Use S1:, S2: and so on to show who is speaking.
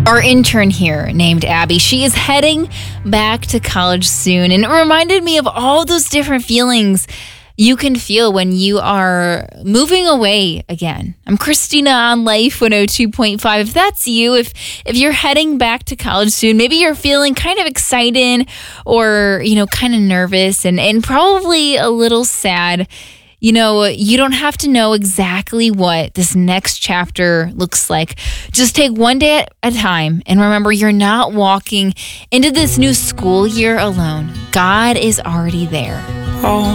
S1: Our intern here, named Abby, she is heading back to college soon, and it reminded me of all those different feelings you can feel when you are moving away again. I'm Christina on Life 102.5. If that's you, if you're heading back to college soon, maybe you're feeling kind of excited or, kind of nervous and probably a little sad. You don't have to know exactly what this next chapter looks like. Just take one day at a time and remember you're not walking into this new school year alone. God is already there.
S2: Oh,